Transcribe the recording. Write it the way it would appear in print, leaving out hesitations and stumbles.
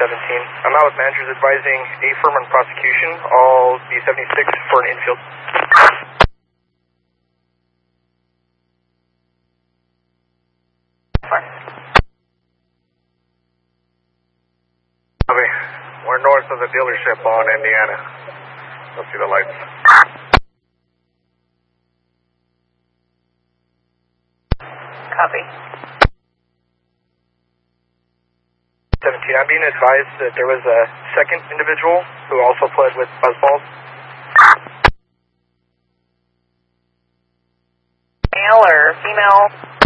I'm out with managers advising a firm on prosecution. I'll be 76 for an infield. Copy. We're north of the dealership on Indiana. Let's see the lights. Copy. 17, I'm being advised that there was a second individual who also pled with buzzballs. Male or female?